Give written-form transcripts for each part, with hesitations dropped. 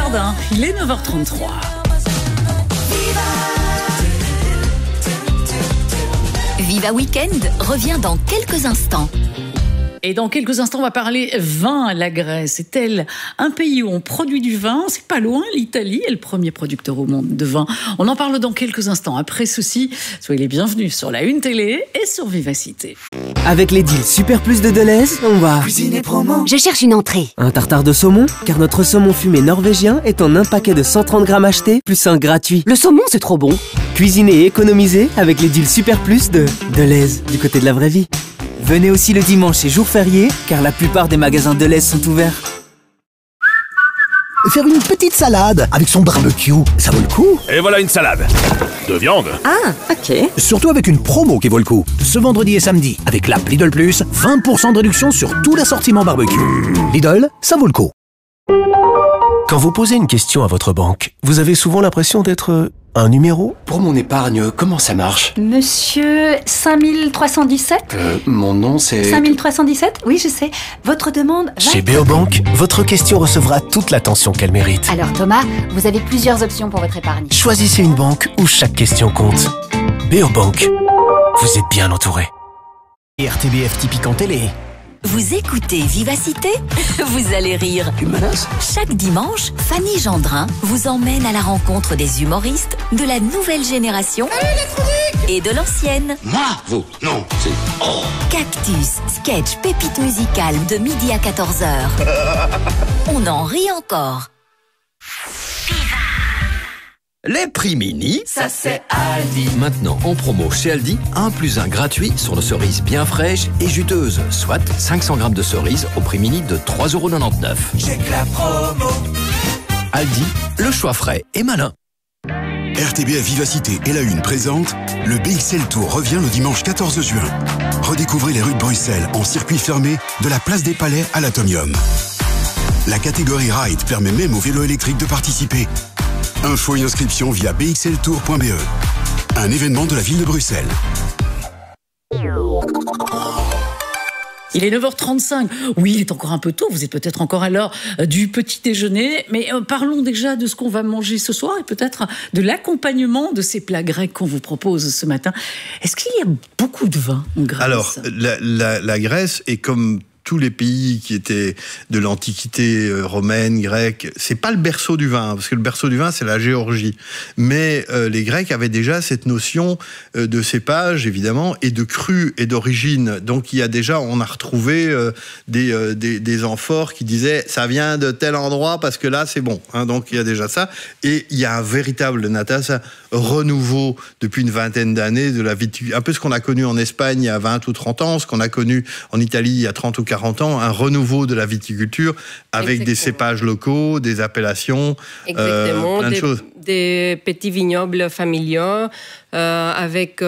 Jardin, il est 9h33. Viva Weekend revient dans quelques instants. Et dans quelques instants, on va parler vin. La Grèce est-elle un pays où on produit du vin? C'est pas loin, l'Italie est le premier producteur au monde de vin. On en parle dans quelques instants. Après ceci, soyez les bienvenus sur la Une Télé et sur Vivacité. Avec les deals Super Plus de Deleuze, on va cuisiner promo. Je cherche une entrée. Un tartare de saumon, car notre saumon fumé norvégien est en un paquet de 130 grammes achetés, plus un gratuit. Le saumon, c'est trop bon. Cuisiner et économiser avec les deals Super Plus de Deleuze, du côté de la vraie vie. Venez aussi le dimanche et jour férié, car la plupart des magasins Deleuze sont ouverts. Faire une petite salade avec son barbecue, ça vaut le coup. Et voilà une salade de viande. Ah, ok. Surtout avec une promo qui vaut le coup. Ce vendredi et samedi, avec l'app Lidl Plus, 20% de réduction sur tout l'assortiment barbecue. Lidl, ça vaut le coup. Quand vous posez une question à votre banque, vous avez souvent l'impression d'être un numéro. Pour mon épargne, comment ça marche? Monsieur 5317 Mon nom c'est... 5317 Oui, je sais. Votre demande va... Chez Beobank, votre question recevra toute l'attention qu'elle mérite. Alors Thomas, vous avez plusieurs options pour votre épargne. Choisissez une banque où chaque question compte. Beobank, vous êtes bien entouré. RTBF typique en télé. Vous écoutez Vivacité? Vous allez rire. Tu me menaces? Chaque dimanche, Fanny Gendrin vous emmène à la rencontre des humoristes de la nouvelle génération et de l'ancienne. Moi? Vous? Non, c'est... Oh. Cactus, sketch, pépite musicale de midi à 14h. On en rit encore. Les prix mini, ça c'est Aldi. Maintenant en promo chez Aldi, 1 + 1 gratuit sur nos cerises bien fraîches et juteuses. Soit 500 grammes de cerises au prix mini de 3,99 €. Check la promo. Aldi, le choix frais et malin. RTBF Vivacité et La Une présente le BXL Tour revient le dimanche 14 juin. Redécouvrez les rues de Bruxelles en circuit fermé de la place des Palais à l'Atomium. La catégorie Ride permet même aux vélos électriques de participer. Info et inscription via bxltour.be. Un événement de la ville de Bruxelles. Il est 9h35. Oui, il est encore un peu tôt. Vous êtes peut-être encore à l'heure du petit déjeuner. Mais parlons déjà de ce qu'on va manger ce soir et peut-être de l'accompagnement de ces plats grecs qu'on vous propose ce matin. Est-ce qu'il y a beaucoup de vin en Grèce? Alors, la Grèce est comme tous les pays qui étaient de l'Antiquité romaine, grecque, c'est pas le berceau du vin, parce que le berceau du vin, c'est la Géorgie. Mais les Grecs avaient déjà cette notion de cépage, évidemment, et de cru et d'origine. Donc il y a déjà, on a retrouvé des amphores qui disaient « ça vient de tel endroit parce que là, c'est bon hein ». Donc il y a déjà ça. Et il y a un véritable, Natas, renouveau depuis une vingtaine d'années de la viticulture. Un peu ce qu'on a connu en Espagne il y a 20 ou 30 ans, ce qu'on a connu en Italie il y a 30 ou 40 ans, un renouveau de la viticulture avec des cépages locaux, des appellations, plein de choses. Des petits vignobles familiaux avec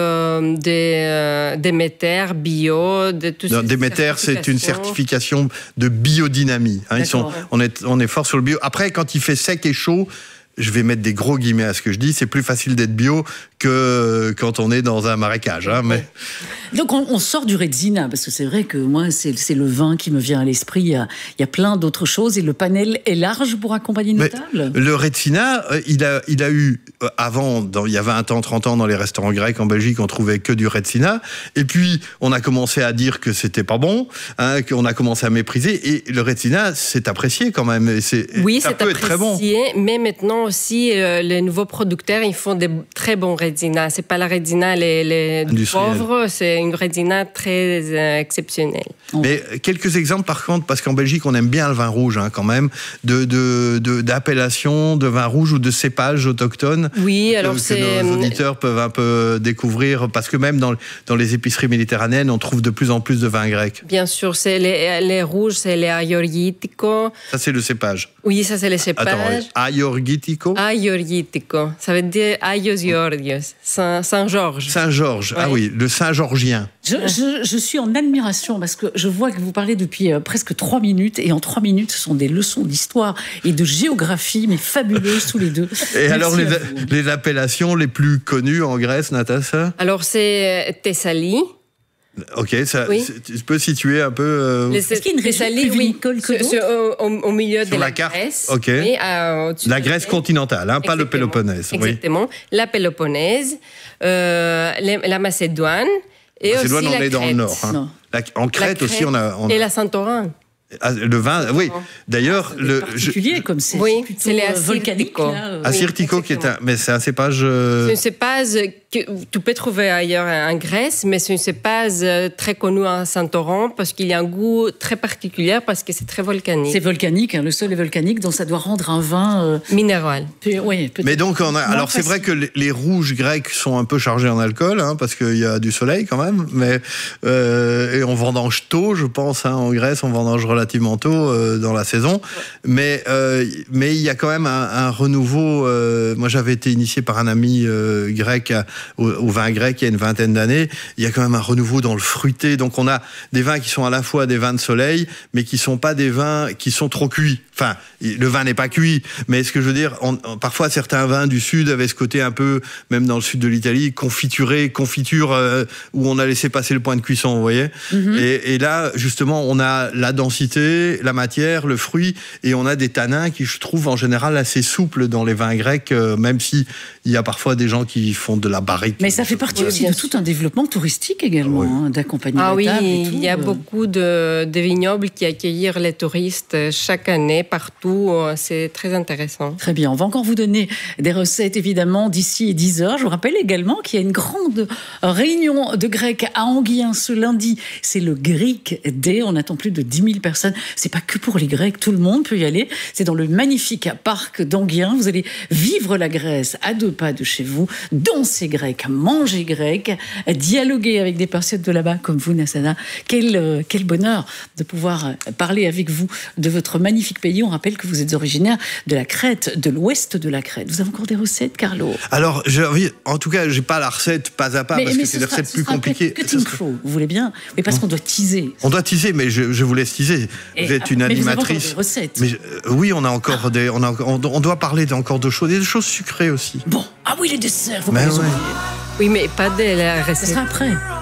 des métères bio. Déméter, c'est une certification de biodynamie. Hein, on est fort sur le bio. Après, quand il fait sec et chaud, je vais mettre des gros guillemets à ce que je dis, c'est plus facile d'être bio que quand on est dans un marécage. Hein, mais... Donc on sort du Retsina, parce que c'est vrai que moi, c'est le vin qui me vient à l'esprit. Il y a plein d'autres choses et le panel est large pour accompagner nos tables. Le Retsina, il a eu, avant, il y a 20 ans, 30 ans, dans les restaurants grecs en Belgique, on trouvait que du Retsina. Et puis, on a commencé à dire que c'était pas bon, hein, qu'on a commencé à mépriser. Et le Retsina, c'est apprécié quand même. Oui, c'est apprécié, très bon. Mais maintenant aussi, les nouveaux producteurs, ils font des très bons Retsina. C'est pas la Retsina les pauvres, c'est une Retsina très exceptionnelle. Mais quelques exemples par contre, parce qu'en Belgique, on aime bien le vin rouge hein, quand même, d'appellations de vin rouge ou de cépages autochtones. Oui, alors que nos auditeurs peuvent un peu découvrir, parce que même dans les épiceries méditerranéennes, on trouve de plus en plus de vins grecs. Bien sûr, c'est les rouges, c'est les Aiorgitiko. Ça, c'est le cépage. Oui, ça, c'est le cépage. Attends, Aiorgitiko. Aiorgitiko. Ça veut dire Aios Georgios. Saint-Georges. Saint-Georges, ouais. Ah oui, le Saint-Georgien. Je suis en admiration parce que je vois que vous parlez depuis presque 3 minutes et en 3 minutes, ce sont des leçons d'histoire et de géographie, mais fabuleuses tous les deux. Et merci alors, les appellations les plus connues en Grèce, Natacha? Alors, c'est Thessalie. Ok, tu peux situer un peu... Est-ce qu'il y a une région plus vinicole que d'autres au milieu de la carte. Grèce. Ok. La Grèce continentale, pas le Péloponnèse. Exactement. Oui. La Péloponnèse, la Macédoine et aussi la Crète. On est dans le nord. En Crète aussi, on a... Et la Santorin. Le vin, oui. D'ailleurs, c'est particulier comme c'est c'est les volcanique. Assyrtiko, qui est mais c'est un cépage. C'est un cépage que tu peux trouver ailleurs en Grèce, mais c'est un cépage très connu en Santorin parce qu'il y a un goût très particulier parce que c'est très volcanique. C'est volcanique, le sol est volcanique, donc ça doit rendre un vin minéral. Oui, mais donc alors c'est vrai que les rouges grecs sont un peu chargés en alcool, parce qu'il y a du soleil quand même, mais et on vendange tôt, je pense, en Grèce, on vendange relativement tôt dans la saison, mais il y a quand même un renouveau. Moi, j'avais été initié par un ami grec au vin grec il y a une vingtaine d'années. Il y a quand même un renouveau dans le fruité. Donc, on a des vins qui sont à la fois des vins de soleil, mais qui sont pas des vins qui sont trop cuits. Enfin, le vin n'est pas cuit, mais ce que je veux dire, parfois certains vins du sud avaient ce côté un peu, même dans le sud de l'Italie, confiture où on a laissé passer le point de cuisson, vous voyez. Et là, justement, on a la densité, la matière, le fruit, et on a des tanins qui, je trouve, en général, assez souples dans les vins grecs, même si il y a parfois des gens qui font de la barrique. Mais ça fait partie aussi de tout un développement touristique également, d'accompagner la table et tout. Il y a beaucoup de vignobles qui accueillent les touristes chaque année, partout. C'est très intéressant. Très bien. On va encore vous donner des recettes, évidemment, d'ici 10h. Je vous rappelle également qu'il y a une grande réunion de Grecs à Anguien ce lundi. C'est le Greek Day. On attend plus de 10 000 personnes. C'est pas que pour les Grecs. Tout le monde peut y aller. C'est dans le magnifique parc d'Anguien. Vous allez vivre la Grèce à 2 pas de chez vous, danser grec, manger grec, dialoguer avec des personnes de là-bas comme vous, Nassana. Quel bonheur de pouvoir parler avec vous de votre magnifique pays. On rappelle que vous êtes originaire de la Crète, de l'ouest de la Crète. Vous avez encore des recettes, Carlo? Alors, en tout cas, j'ai pas la recette pas à pas, parce que c'est des recettes plus compliquées. Cutting Crow, vous voulez bien? Oui, parce qu'on doit teaser. On doit teaser, mais je vous laisse teaser. Vous êtes une animatrice. Vous avez encore des recettes. Mais, oui, on a encore on doit parler encore de choses, des choses sucrées aussi. Bon, oui, les desserts, vous oublier. Oui, mais pas de la recette. Ça sera après.